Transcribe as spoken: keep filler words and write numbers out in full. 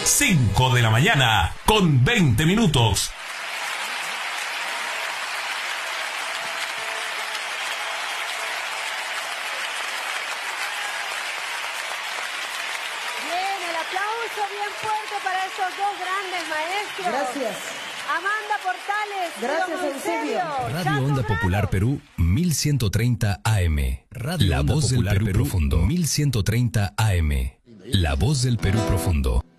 cinco de la mañana, con veinte minutos. Bien, el aplauso bien fuerte para estos dos grandes maestros. Gracias. Amanda Portales. Gracias, Eusebio. Radio Onda Popular Perú, mil ciento treinta A M. Radio La Voz del Perú Profundo, mil ciento treinta A M. La Voz del Perú Profundo.